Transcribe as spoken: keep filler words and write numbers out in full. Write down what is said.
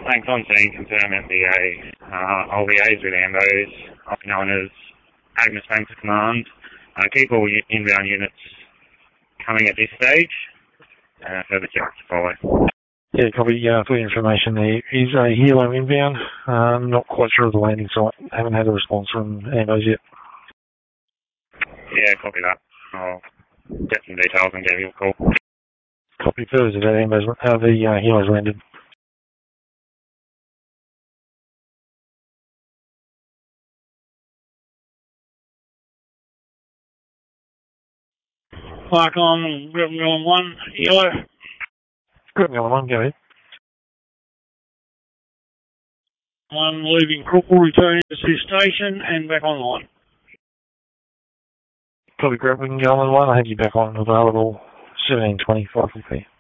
Thanks on scene, confirm M B A. Uh, I'll liaise with Ambos, often known as Agnes Banks Command. Uh, keep all inbound units coming at this stage. Uh, further checks to follow. Yeah, copy. Uh, for the information there is a Hilo inbound. Um, not quite sure of the landing site. Haven't had a response from Ambos yet. Yeah, copy that. I'll get some details and give you a call. Copy further to that Ambos. Uh, the uh, Hilo's landed. Clark on Griffin one, Hilo. Griffin one, go ahead. One leaving Crookham, returning to Sioux Station and back online. Copy Griffin one. I have you back on available seventeen twenty-five.